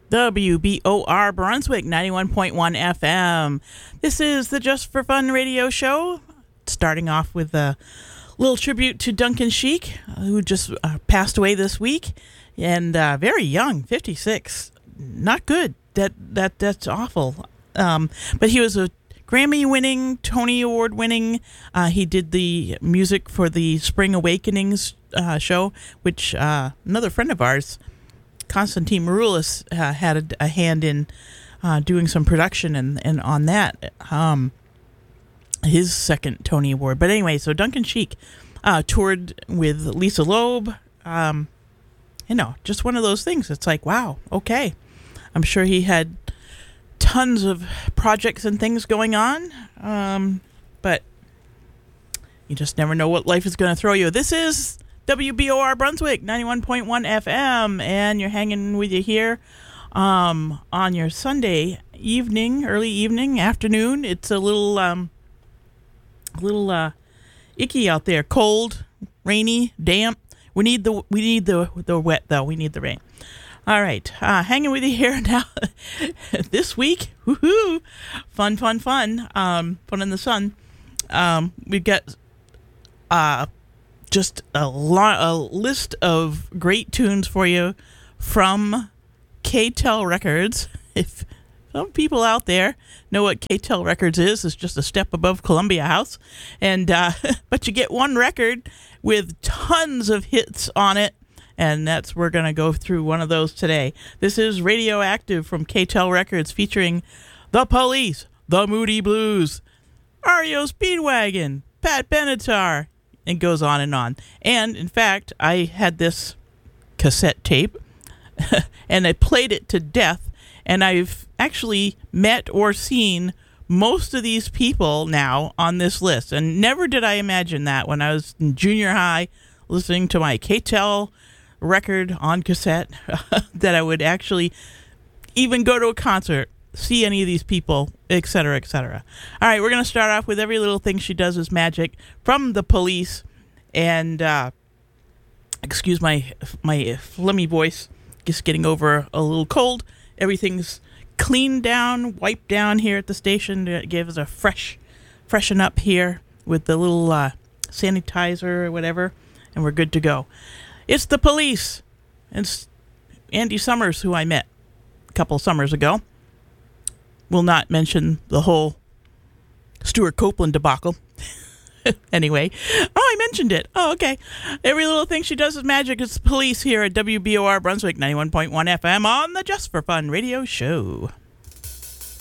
WBOR Brunswick 91.1 FM. This is the Just for Fun radio show. Starting off with a little tribute to Duncan Sheik, who just passed away this week, and very young, 56. Not good. That's awful. But he was a Grammy-winning, Tony Award-winning. He did the music for the Spring Awakenings show, which another friend of ours, Konstantin Maroulis, had a hand in doing some production and on that, his second Tony Award. But anyway, so Duncan Sheik toured with Lisa Loeb. Just one of those things. It's like, wow, okay. I'm sure he had tons of projects and things going on, but you just never know what life is going to throw you. This is WBOR Brunswick 91.1 FM, and you're hanging with you here on your Sunday evening, early evening, afternoon. It's a little icky out there, cold, rainy, damp. We need the wet though. We need the rain. All right, hanging with you here now this week. Woohoo! Fun in the sun. We've got just a list of great tunes for you from K-Tel Records. If some people out there know what K-Tel Records is, it's just a step above Columbia House, and but you get one record with tons of hits on it. And we're going to go through one of those today. This is Radioactive from K-Tel Records featuring The Police, The Moody Blues, REO Speedwagon, Pat Benatar, and goes on and on. And, in fact, I had this cassette tape, and I played it to death, and I've actually met or seen most of these people now on this list. And never did I imagine that when I was in junior high listening to my K-Tel record on cassette that I would actually even go to a concert, see any of these people, etc., etc. All right, we're going to start off with Every Little Thing She Does Is Magic from The Police. And excuse my phlegmy voice, just getting over a little cold. Everything's cleaned down, wiped down here at the station to give us a freshen up here with the little sanitizer or whatever, and we're good to go. It's The Police. It's Andy Summers, who I met a couple summers ago. Will not mention the whole Stuart Copeland debacle. Anyway. Oh, I mentioned it. Oh, okay. Every Little Thing She Does Is Magic. It's The Police here at WBOR Brunswick 91.1 FM on the Just for Fun radio show.